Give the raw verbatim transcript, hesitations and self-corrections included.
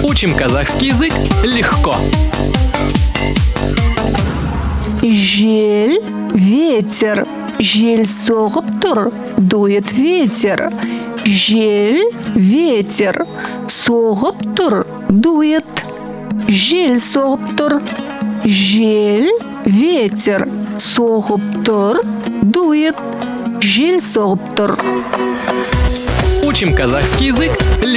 Учим казахский язык легко. Жел, ветер. Жел соғып тұр, дует ветер. Жел, ветер. Соғып тұр, дует. Жел соғып тұр. Жел, ветер. Соғып тұр, дует. Жел соғып тұр. Учим казахский язык легко.